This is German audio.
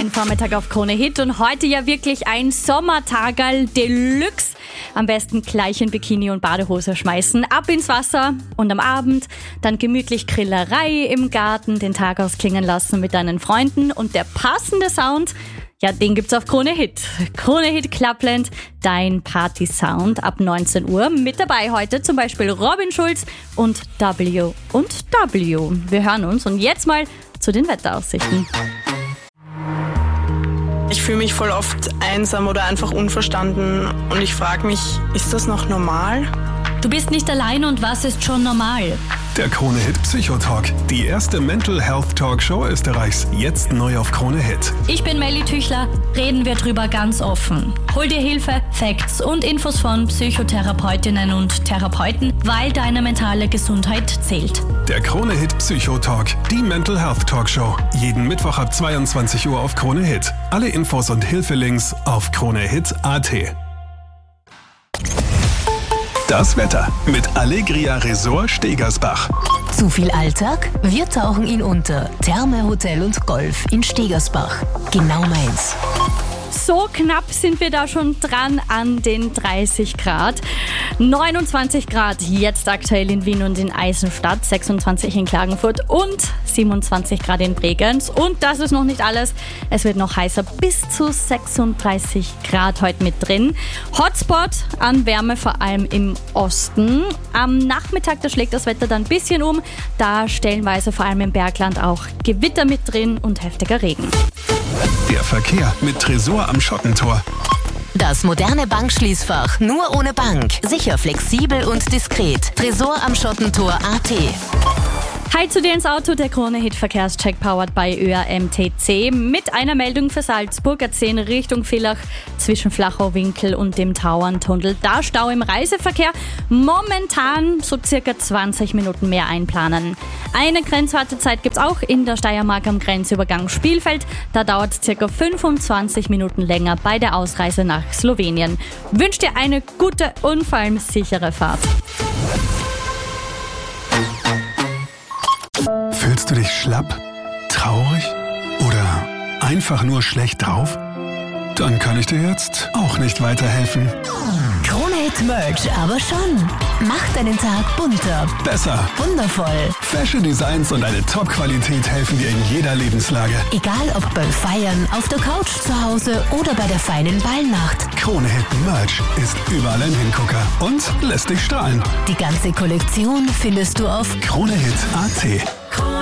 Dein Vormittag auf Krone Hit und heute ja wirklich ein Sommertagerl Deluxe. Am besten gleich in Bikini und Badehose schmeißen, ab ins Wasser und am Abend dann gemütlich Grillerei im Garten, den Tag ausklingen lassen mit deinen Freunden und der passende Sound, ja, den gibt's auf Krone Hit. Krone Hit Clubland, dein Party-Sound ab 19 Uhr. Mit dabei heute zum Beispiel Robin Schulz und W&W. Wir hören uns und jetzt mal zu den Wetteraussichten. Ich fühle mich voll oft einsam oder einfach unverstanden und ich frage mich, ist das noch normal? Du bist nicht allein und was ist schon normal? Der Krone Hit Psychotalk, die erste Mental Health Talkshow Österreichs, jetzt neu auf Krone Hit. Ich bin Melly Tüchler, reden wir drüber ganz offen. Hol dir Hilfe, Facts und Infos von Psychotherapeutinnen und Therapeuten, weil deine mentale Gesundheit zählt. Der Krone Hit Psychotalk, die Mental Health Talkshow, jeden Mittwoch ab 22 Uhr auf Krone Hit. Alle Infos und Hilfelinks auf kronehit.at. Das Wetter mit Allegria Resort Stegersbach. Zu viel Alltag? Wir tauchen ihn unter. Therme, Hotel und Golf in Stegersbach. Genau meins. So knapp sind wir da schon dran an den 30 Grad. 29 Grad jetzt aktuell in Wien und in Eisenstadt, 26 in Klagenfurt und 27 Grad in Bregenz. Und das ist noch nicht alles. Es wird noch heißer, bis zu 36 Grad heute mit drin. Hotspot an Wärme vor allem im Osten. Am Nachmittag, da schlägt das Wetter dann ein bisschen um. Da stellenweise vor allem im Bergland auch Gewitter mit drin und heftiger Regen. Der Verkehr mit Tresor am Schottentor. Das moderne Bankschließfach nur ohne Bank. Sicher, flexibel und diskret. Tresor am Schottentor AT. Hi zu dir ins Auto, der Krone Hit Verkehrscheck powered by ÖAMTC mit einer Meldung für Salzburg, A10 Richtung Villach zwischen Flachau-Winkel und dem Tauerntunnel. Da Stau im Reiseverkehr, momentan so circa 20 Minuten mehr einplanen. Eine Grenzwartezeit gibt's auch in der Steiermark am Grenzübergang Spielfeld. Da dauert es circa 25 Minuten länger bei der Ausreise nach Slowenien. Wünsche dir eine gute und vor allem sichere Fahrt. Fühlst du dich schlapp, traurig oder einfach nur schlecht drauf? Dann kann ich dir jetzt auch nicht weiterhelfen. Krone Hit Merch, aber schon. Mach deinen Tag bunter. Besser. Wundervoll. Fashion Designs und eine Top-Qualität helfen dir in jeder Lebenslage. Egal ob beim Feiern, auf der Couch zu Hause oder bei der feinen Ballnacht. Krone Hit Merch ist überall ein Hingucker und lässt dich strahlen. Die ganze Kollektion findest du auf kronehit.at.